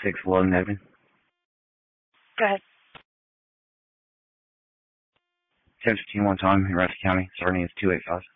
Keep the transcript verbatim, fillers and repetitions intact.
six Logan Edmond. Go ahead. ten fifteen one time in Ramsey County. Starting is two eight five.